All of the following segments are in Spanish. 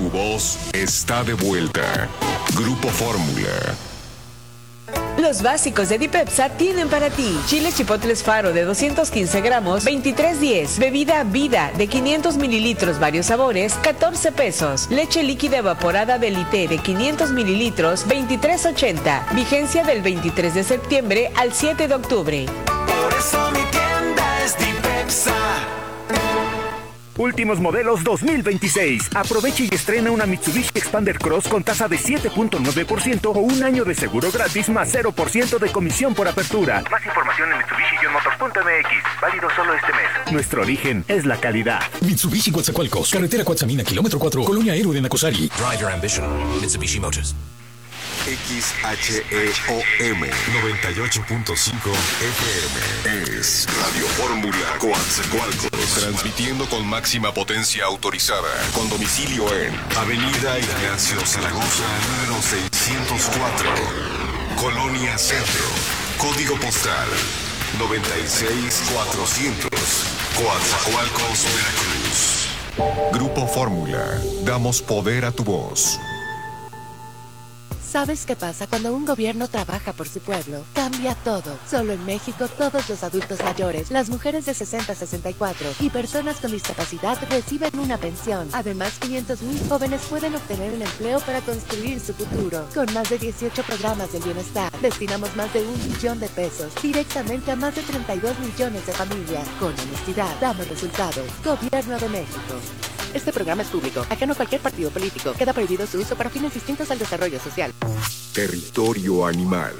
Tu voz está de vuelta. Grupo Fórmula. Los básicos de Dipepsa tienen para ti chiles chipotles Faro de 215 gramos, 23.10. Bebida Vida de 500 mililitros, varios sabores, 14 pesos. Leche líquida evaporada Belité de 500 mililitros, 23.80. Vigencia del 23 de septiembre al 7 de octubre. Por eso mi tienda es Dipepsa. Últimos modelos 2026. Aprovecha y estrena una Mitsubishi Expander Cross con tasa de 7.9% o un año de seguro gratis más 0% de comisión por apertura. Más información en Mitsubishi-motors.mx. Válido solo este mes. Nuestro origen es la calidad. Mitsubishi Coatzacoalcos. Carretera Coatzamina, kilómetro 4. Colonia Héroe de Nacosari. Drive your ambition. Mitsubishi Motors. XHEOM 98.5 FM es Radio Fórmula Coatzacoalcos, transmitiendo con máxima potencia autorizada, con domicilio en Avenida Ignacio Zaragoza, número 604, Colonia Centro, código postal 96400, Coatzacoalcos, Veracruz. Grupo Fórmula, damos poder a tu voz. ¿Sabes qué pasa cuando un gobierno trabaja por su pueblo? Cambia todo. Solo en México, todos los adultos mayores, las mujeres de 60 a 64 y personas con discapacidad reciben una pensión. Además, 500,000 jóvenes pueden obtener un empleo para construir su futuro. Con más de 18 programas del bienestar, destinamos más de 1 billón de pesos directamente a más de 32 millones de familias. Con honestidad, damos resultados. Gobierno de México. Este programa es público, ajeno a cualquier partido político. Queda prohibido su uso para fines distintos al desarrollo social. Territorio animal.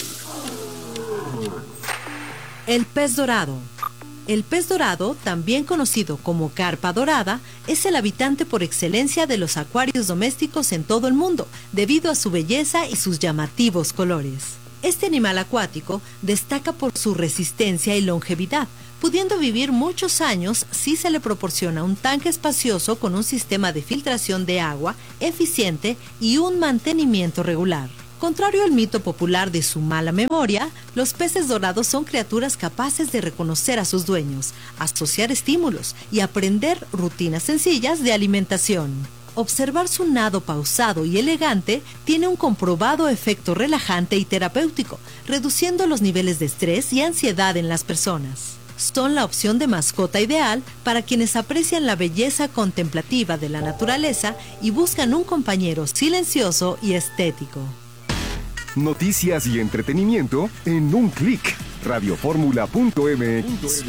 El pez dorado. El pez dorado, también conocido como carpa dorada, es el habitante por excelencia de los acuarios domésticos en todo el mundo, debido a su belleza y sus llamativos colores. Este animal acuático destaca por su resistencia y longevidad, pudiendo vivir muchos años si se le proporciona un tanque espacioso con un sistema de filtración de agua eficiente y un mantenimiento regular. Contrario al mito popular de su mala memoria, los peces dorados son criaturas capaces de reconocer a sus dueños, asociar estímulos y aprender rutinas sencillas de alimentación. Observar su nado pausado y elegante tiene un comprobado efecto relajante y terapéutico, reduciendo los niveles de estrés y ansiedad en las personas. Son la opción de mascota ideal para quienes aprecian la belleza contemplativa de la naturaleza y buscan un compañero silencioso y estético. Noticias y entretenimiento en un clic. Radioformula.mx.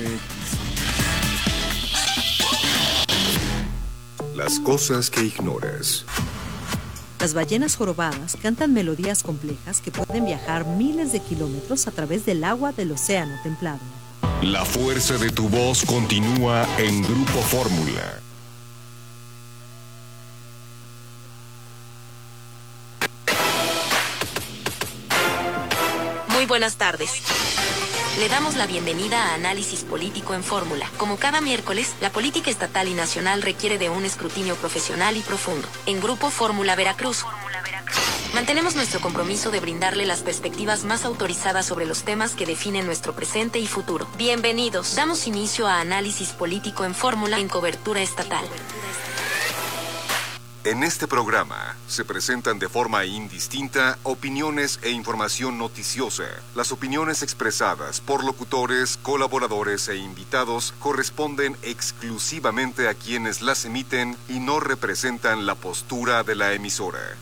Las cosas que ignoras. Las ballenas jorobadas cantan melodías complejas que pueden viajar miles de kilómetros a través del agua del océano templado. La fuerza de tu voz continúa en Grupo Fórmula. Muy buenas tardes. Le damos la bienvenida a Análisis Político en Fórmula. Como cada miércoles, la política estatal y nacional requiere de un escrutinio profesional y profundo. En Grupo Fórmula Veracruz, mantenemos nuestro compromiso de brindarle las perspectivas más autorizadas sobre los temas que definen nuestro presente y futuro. Bienvenidos. Damos inicio a Análisis Político en Fórmula en cobertura estatal. En este programa se presentan de forma indistinta opiniones e información noticiosa. Las opiniones expresadas por locutores, colaboradores e invitados corresponden exclusivamente a quienes las emiten y no representan la postura de la emisora.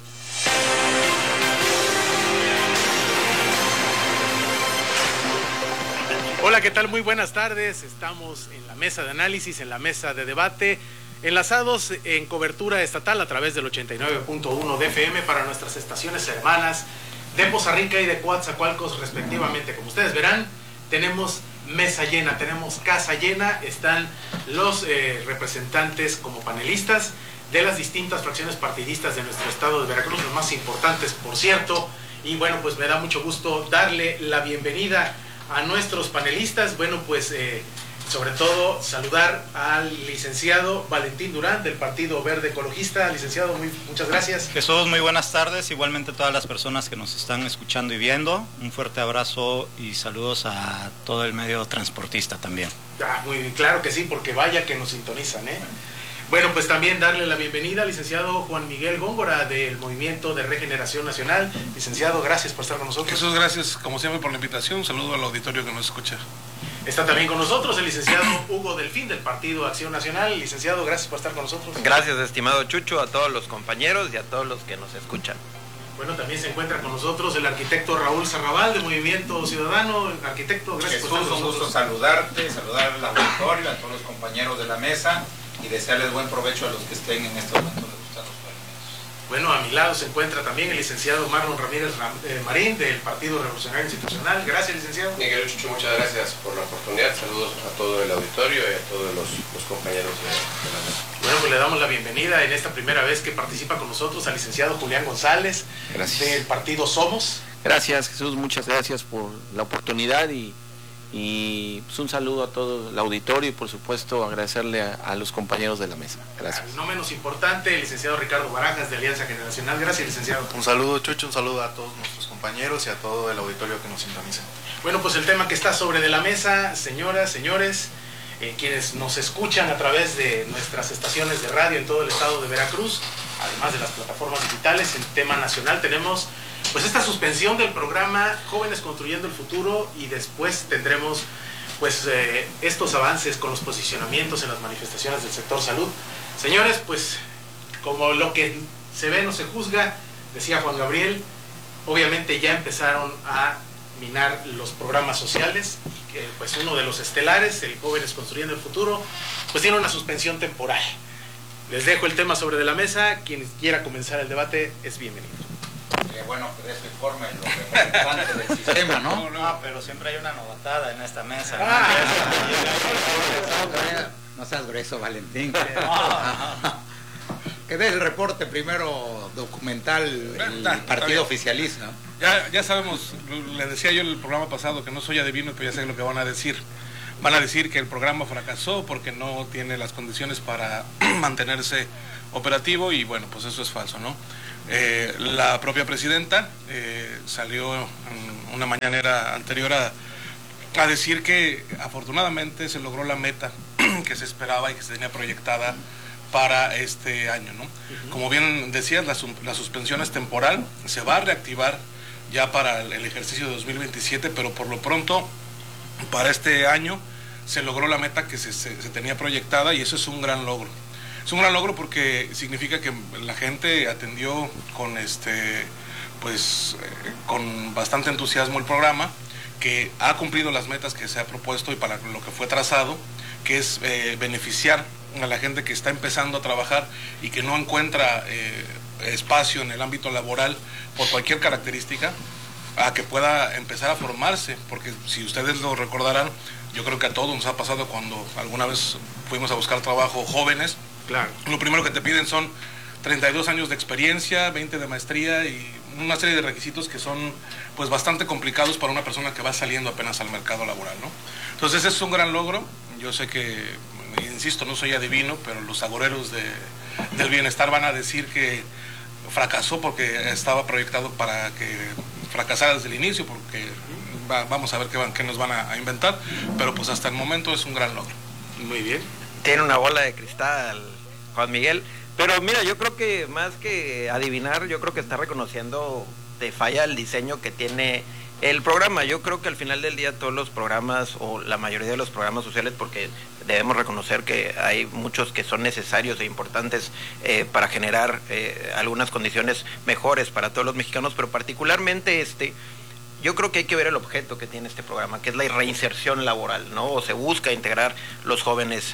Hola, ¿qué tal? Muy buenas tardes. Estamos en la mesa de análisis, en la mesa de debate, enlazados en cobertura estatal a través del 89.1 de FM para nuestras estaciones hermanas de Poza Rica y de Coatzacoalcos respectivamente. Como ustedes verán, tenemos mesa llena, tenemos casa llena, están los representantes como panelistas de las distintas fracciones partidistas de nuestro estado de Veracruz, los más importantes, por cierto, y bueno, pues me da mucho gusto darle la bienvenida a nuestros panelistas. Bueno, pues sobre todo saludar al licenciado Valentín Durán del Partido Verde Ecologista. Licenciado, muchas gracias. Jesús, muy buenas tardes, igualmente a todas las personas que nos están escuchando y viendo. Un fuerte abrazo y saludos a todo el medio transportista también. Muy claro que sí, porque vaya que nos sintonizan, ¿eh? Bueno, pues también darle la bienvenida al licenciado Juan Miguel Góngora del Movimiento de Regeneración Nacional. Licenciado, gracias por estar con nosotros. Jesús, gracias como siempre por la invitación. Un saludo al auditorio que nos escucha. Está también con nosotros el licenciado Hugo Delfín del Partido Acción Nacional. Licenciado, gracias por estar con nosotros. Gracias, estimado Chucho, a todos los compañeros y a todos los que nos escuchan. Bueno, también se encuentra con nosotros el arquitecto Raúl Sarrabal de Movimiento Ciudadano. Arquitecto, gracias Jesús, por estar con nosotros. un gusto saludarte, saludar al auditorio, a todos los compañeros de la mesa y desearles buen provecho a los que estén en este momento degustando sus alimentos. Bueno, a mi lado se encuentra también el licenciado Marlon Ramírez Marín del Partido Revolucionario Institucional. Gracias, licenciado. Miguel Chucho, muchas gracias por la oportunidad. Saludos a todo el auditorio y a todos los compañeros de la mesa. Bueno, pues le damos la bienvenida en esta primera vez que participa con nosotros al licenciado Julián González del Partido Somos. Gracias, Jesús, muchas gracias por la oportunidad y pues un saludo a todo el auditorio y por supuesto agradecerle a los compañeros de la mesa. Gracias. No menos importante, el licenciado Ricardo Barajas de Alianza Generacional. Gracias, licenciado. Un saludo, Chucho, un saludo a todos nuestros compañeros y a todo el auditorio que nos sintoniza. Bueno, pues el tema que está sobre de la mesa, señoras, señores, quienes nos escuchan a través de nuestras estaciones de radio en todo el estado de Veracruz, además de las plataformas digitales, en tema nacional tenemos pues esta suspensión del programa Jóvenes Construyendo el Futuro y después tendremos pues estos avances con los posicionamientos en las manifestaciones del sector salud. Señores, pues como lo que se ve no se juzga, decía Juan Gabriel, obviamente ya empezaron a minar los programas sociales, pues uno de los estelares, el Jóvenes Construyendo el Futuro, pues tiene una suspensión temporal. Les dejo el tema sobre de la mesa, quien quiera comenzar el debate es bienvenido. Bueno, que de eso informe los representantes del sistema, ¿no? No, pero siempre hay una novatada en esta mesa. No seas grueso, Valentín. Que dé el reporte primero documental el partido oficialista. Ya sabemos, le decía yo en el programa pasado que no soy adivino, pero ya sé lo que van a decir. Van a decir que el programa fracasó porque no tiene las condiciones para mantenerse operativo y bueno, pues eso es falso, ¿no? La propia presidenta salió en una mañanera anterior a decir que afortunadamente se logró la meta que se esperaba y que se tenía proyectada para este año, ¿no? Como bien decías, la suspensión es temporal, se va a reactivar ya para el ejercicio de 2027, pero por lo pronto para este año se logró la meta que se tenía proyectada y eso es un gran logro. Es un gran logro porque significa que la gente atendió con con bastante entusiasmo el programa, que ha cumplido las metas que se ha propuesto y para lo que fue trazado, que es beneficiar a la gente que está empezando a trabajar y que no encuentra espacio en el ámbito laboral por cualquier característica, a que pueda empezar a formarse, porque si ustedes lo recordarán, yo creo que a todos nos ha pasado cuando alguna vez fuimos a buscar trabajo jóvenes. Claro. Lo primero que te piden son 32 años de experiencia, 20 de maestría y una serie de requisitos que son pues bastante complicados para una persona que va saliendo apenas al mercado laboral, ¿no? Entonces es un gran logro. Yo sé que, insisto, no soy adivino, pero los agoreros del bienestar van a decir que fracasó porque estaba proyectado para que fracasara desde el inicio, porque vamos a ver qué nos van a inventar, pero pues hasta el momento es un gran logro. Muy bien. Tiene una bola de cristal, Juan Miguel. Pero mira, yo creo que más que adivinar, yo creo que está reconociendo de falla el diseño que tiene el programa. Yo creo que al final del día todos los programas, o la mayoría de los programas sociales, porque debemos reconocer que hay muchos que son necesarios e importantes para generar algunas condiciones mejores para todos los mexicanos, pero particularmente yo creo que hay que ver el objeto que tiene este programa, que es la reinserción laboral, ¿no? O se busca integrar los jóvenes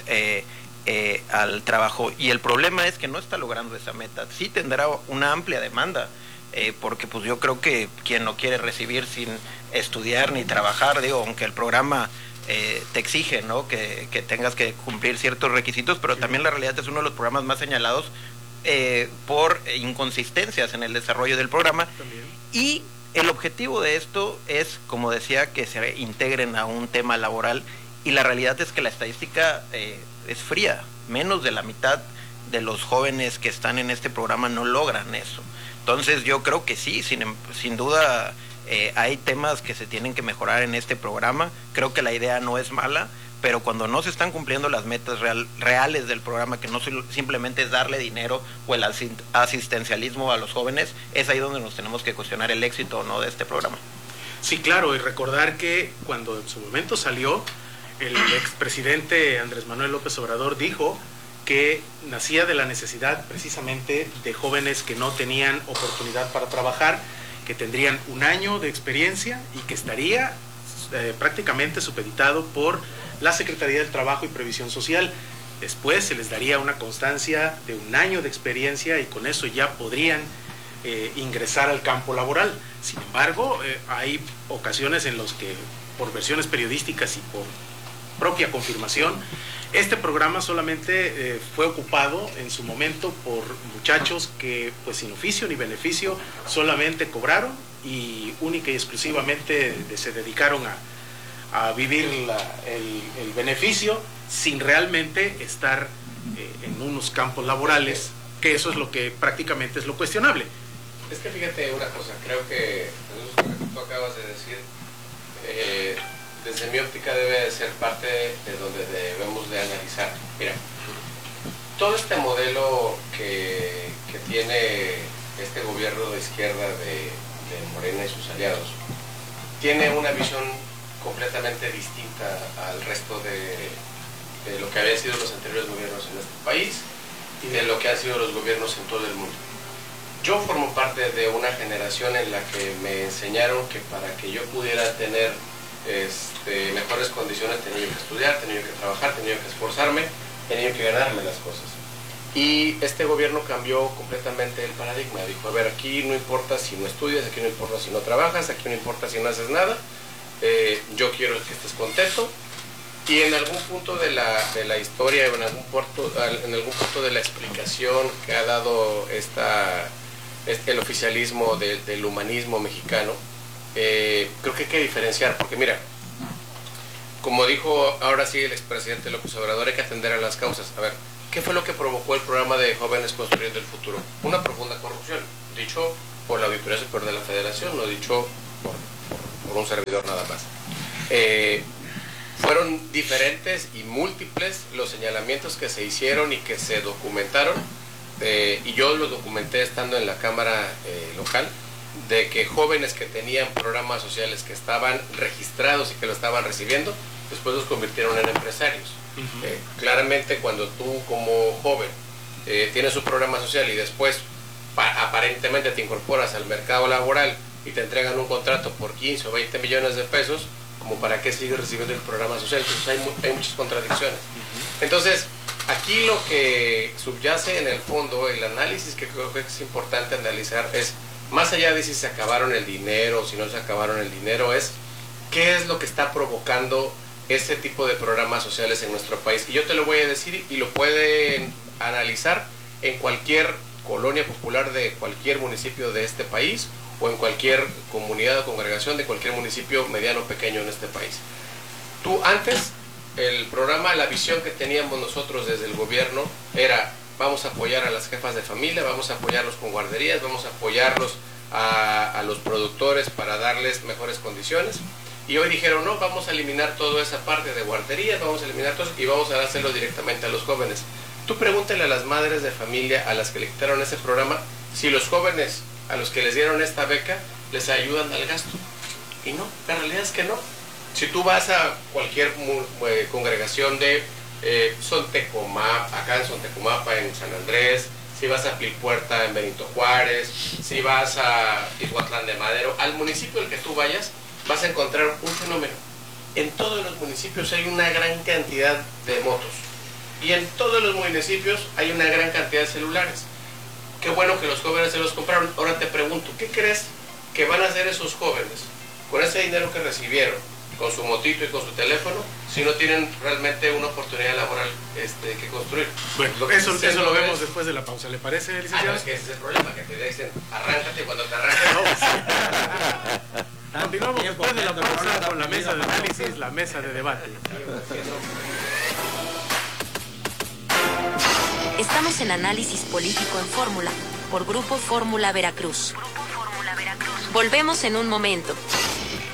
al trabajo, y el problema es que no está logrando esa meta. Sí tendrá una amplia demanda, porque pues yo creo que quien no quiere recibir sin estudiar ni trabajar, aunque el programa te exige, ¿no? que tengas que cumplir ciertos requisitos, pero también la realidad es uno de los programas más señalados por inconsistencias en el desarrollo del programa. También. Y el objetivo de esto es, como decía, que se integren a un tema laboral, y la realidad es que la estadística es fría. Menos de la mitad de los jóvenes que están en este programa no logran eso. Entonces yo creo que sí, sin duda hay temas que se tienen que mejorar en este programa. Creo que la idea no es mala, pero cuando no se están cumpliendo las metas reales del programa, que no simplemente es darle dinero o el asistencialismo a los jóvenes, es ahí donde nos tenemos que cuestionar el éxito o no de este programa. Sí, claro, y recordar que cuando en su momento salió, el expresidente Andrés Manuel López Obrador dijo que nacía de la necesidad precisamente de jóvenes que no tenían oportunidad para trabajar, que tendrían un año de experiencia y que estaría prácticamente supeditado por la Secretaría del Trabajo y Previsión Social. Después se les daría una constancia de un año de experiencia y con eso ya podrían ingresar al campo laboral. Sin embargo, hay ocasiones en las que, por versiones periodísticas y por propia confirmación, este programa solamente fue ocupado en su momento por muchachos que, pues sin oficio ni beneficio, solamente cobraron y única y exclusivamente se dedicaron a vivir el beneficio sin realmente estar en unos campos laborales, que eso es lo que prácticamente es lo cuestionable. Es que fíjate una cosa, creo que lo que tú acabas de decir, desde mi óptica debe de ser parte de donde debemos de analizar. Mira, todo este modelo que tiene este gobierno de izquierda de Morena y sus aliados, tiene una visión completamente distinta al resto de lo que habían sido los anteriores gobiernos en este país y de lo que han sido los gobiernos en todo el mundo. Yo formo parte de una generación en la que me enseñaron que para que yo pudiera tener mejores condiciones tenía que estudiar, tenía que trabajar, tenía que esforzarme, tenía que ganarme las cosas. Y este gobierno cambió completamente el paradigma. Dijo, a ver, aquí no importa si no estudias, aquí no importa si no trabajas, aquí no importa si no haces nada, yo quiero que estés contento. Y en algún punto de la historia, en algún punto de la explicación que ha dado el oficialismo del humanismo mexicano, creo que hay que diferenciar, porque mira, como dijo ahora sí el expresidente López Obrador, hay que atender a las causas. A ver, ¿qué fue lo que provocó el programa de Jóvenes Construyendo el Futuro? Una profunda corrupción, dicho por la Auditoría Superior de la Federación, no dicho por un servidor nada más. Fueron diferentes y múltiples los señalamientos que se hicieron y que se documentaron, y yo los documenté estando en la Cámara local, de que jóvenes que tenían programas sociales que estaban registrados y que lo estaban recibiendo, después los convirtieron en empresarios. Claramente cuando tú como joven tienes un programa social y después aparentemente te incorporas al mercado laboral y te entregan un contrato por 15 o 20 millones de pesos, como para qué sigues recibiendo el programa social. Entonces hay muchas contradicciones. Entonces aquí lo que subyace en el fondo, el análisis que creo que es importante analizar es, más allá de si se acabaron el dinero o si no se acabaron el dinero, es qué es lo que está provocando este tipo de programas sociales en nuestro país. Y yo te lo voy a decir y lo pueden analizar en cualquier colonia popular de cualquier municipio de este país o en cualquier comunidad o congregación de cualquier municipio mediano o pequeño en este país. Tú antes, el programa, la visión que teníamos nosotros desde el gobierno era: vamos a apoyar a las jefas de familia, vamos a apoyarlos con guarderías, vamos a apoyarlos a los productores para darles mejores condiciones. Y hoy dijeron, no, vamos a eliminar toda esa parte de guarderías, vamos a eliminar todo y vamos a dárselo directamente a los jóvenes. Tú pregúntale a las madres de familia a las que le quitaron ese programa si los jóvenes a los que les dieron esta beca les ayudan al gasto. Y no, la realidad es que no. Si tú vas a cualquier congregación de Sontecomapa, acá en Sontecomapa, en San Andrés, si vas a Pilpuerta en Benito Juárez, si vas a Ixhuatlán de Madero, al municipio al que tú vayas, vas a encontrar un fenómeno. En todos los municipios hay una gran cantidad de motos y en todos los municipios hay una gran cantidad de celulares. Qué bueno que los jóvenes se los compraron. Ahora te pregunto, ¿qué crees que van a hacer esos jóvenes con ese dinero que recibieron, con su motito y con su teléfono, si no tienen realmente una oportunidad laboral que construir? Bueno, eso lo vemos después de la pausa, ¿le parece, licenciado? No, es que ese es el problema, que te dicen, arráncate, cuando te arrancas. Continuamos después de la pausa con la mesa de análisis, la mesa de debate. Estamos en Análisis Político en Fórmula, por Grupo Fórmula Veracruz. Volvemos en un momento.